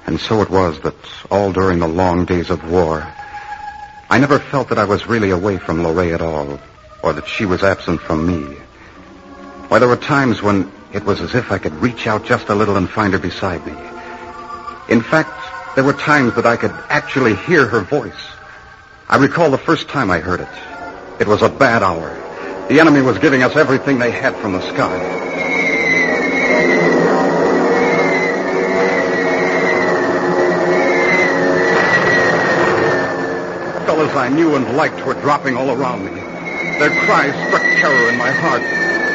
And so it was that all during the long days of war, I never felt that I was really away from Lorraine at all, or that she was absent from me. Why, there were times when it was as if I could reach out just a little and find her beside me. In fact, there were times that I could actually hear her voice. I recall the first time I heard it. It was a bad hour. The enemy was giving us everything they had from the sky. Fellows I knew and liked were dropping all around me. Their cries struck terror in my heart.